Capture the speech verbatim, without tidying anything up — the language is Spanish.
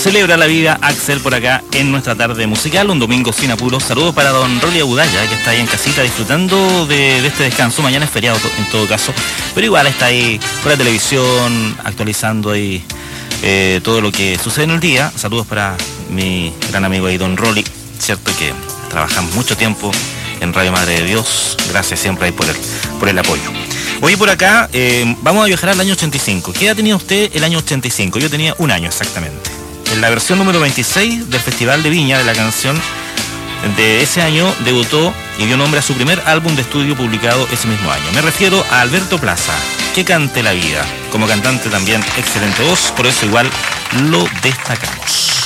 celebra la vida Axel por acá en nuestra tarde musical, un domingo sin apuros. Saludos para don Rolly Agudaya, que está ahí en casita disfrutando de, de este descanso. Mañana es feriado en todo caso, pero igual está ahí por la televisión actualizando ahí eh, todo lo que sucede en el día. Saludos para mi gran amigo ahí, don Rolly, cierto que trabajamos mucho tiempo en Radio Madre de Dios. Gracias siempre ahí por el, por el apoyo. Hoy por acá eh, vamos a viajar al año ochenta y cinco. ¿Qué edad tenía usted el año ochenta y cinco? Yo tenía un año exactamente. En la versión número veintiséis del Festival de Viña de la canción de ese año debutó y dio nombre a su primer álbum de estudio publicado ese mismo año. Me refiero a Alberto Plaza, que cante la vida. Como cantante también excelente voz, por eso igual lo destacamos.